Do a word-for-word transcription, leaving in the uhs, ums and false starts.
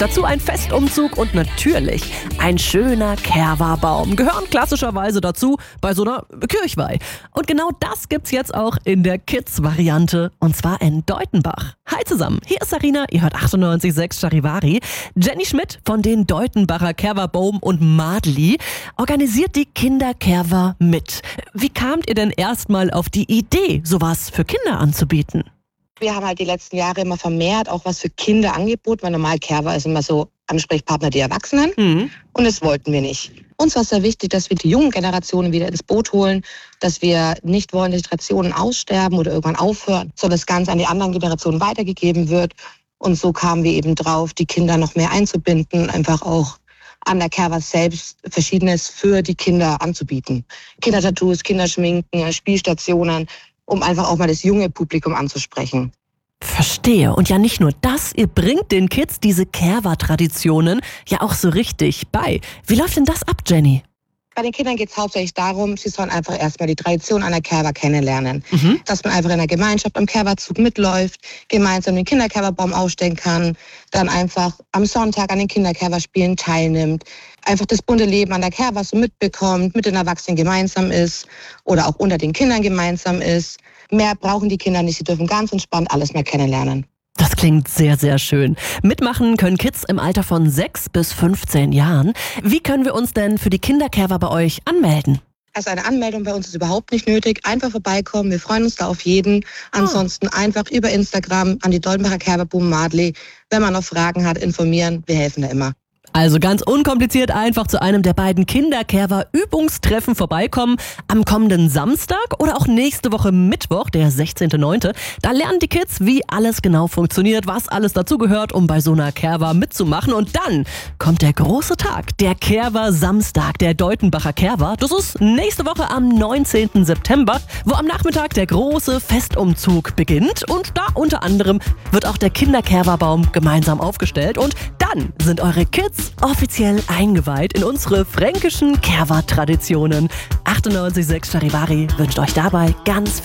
Dazu ein Festumzug und natürlich ein schöner Kerwa-Baum. Gehören klassischerweise dazu bei so einer Kirchweih. Und genau das gibt's jetzt auch in der Kids-Variante und zwar in Deutenbach. Hi zusammen, hier ist Sarina, ihr hört achtundneunzig Komma sechs Charivari. Jenny Schmidt von den Deutenbacher Kerwa-Baum und Madli organisiert die Kinder-Kerwa mit. Wie kamt ihr denn erstmal auf die Idee, sowas für Kinder anzubieten? Wir haben halt die letzten Jahre immer vermehrt auch was für Kinder angeboten, weil normal Kerwa ist immer so Ansprechpartner die Erwachsenen. Mhm. Und das wollten wir nicht. Uns war es sehr wichtig, dass wir die jungen Generationen wieder ins Boot holen, dass wir nicht wollen, dass die Traditionen aussterben oder irgendwann aufhören, sondern das Ganze an die anderen Generationen weitergegeben wird. Und so kamen wir eben drauf, die Kinder noch mehr einzubinden, einfach auch an der Kerwa selbst Verschiedenes für die Kinder anzubieten. Kindertattoos, Kinderschminken, Spielstationen, um einfach auch mal das junge Publikum anzusprechen. Verstehe. Und ja nicht nur das, ihr bringt den Kids diese Kerwa-Traditionen ja auch so richtig bei. Wie läuft denn das ab, Jenny? Bei den Kindern geht es hauptsächlich darum, sie sollen einfach erstmal die Tradition einer Kerwa kennenlernen. Mhm. Dass man einfach in der Gemeinschaft am Kerwa-Zug mitläuft, gemeinsam den Kinder-Kerwa-Baum aufstellen kann, dann einfach am Sonntag an den Kinder-Kerwa-Spielen teilnimmt, einfach das bunte Leben an der Kerwa so mitbekommt, mit den Erwachsenen gemeinsam ist oder auch unter den Kindern gemeinsam ist. Mehr brauchen die Kinder nicht, sie dürfen ganz entspannt alles mehr kennenlernen. Das klingt sehr, sehr schön. Mitmachen können Kids im Alter von sechs bis fünfzehn Jahren. Wie können wir uns denn für die Kinder-Kerwa bei euch anmelden? Also eine Anmeldung bei uns ist überhaupt nicht nötig. Einfach vorbeikommen, wir freuen uns da auf jeden. Ansonsten oh. einfach über Instagram an die Deutenbacher Kerwa-Baum Madli. Wenn man noch Fragen hat, informieren, wir helfen da immer. Also ganz unkompliziert einfach zu einem der beiden Kinder-Kerwa-Übungstreffen vorbeikommen. Am kommenden Samstag oder auch nächste Woche Mittwoch, der sechzehnten neunten Da lernen die Kids, wie alles genau funktioniert, was alles dazugehört, um bei so einer Kerwa mitzumachen. Und dann kommt der große Tag, der Kerwa-Samstag, der Deutenbacher Kerwa. Das ist nächste Woche am neunzehnten September, wo am Nachmittag der große Festumzug beginnt. Und da unter anderem wird auch der Kinder-Kerwa-Baum gemeinsam aufgestellt. Und dann sind eure Kids offiziell eingeweiht in unsere fränkischen Kerwa-Traditionen. achtundneunzig Komma sechs Charivari wünscht euch dabei ganz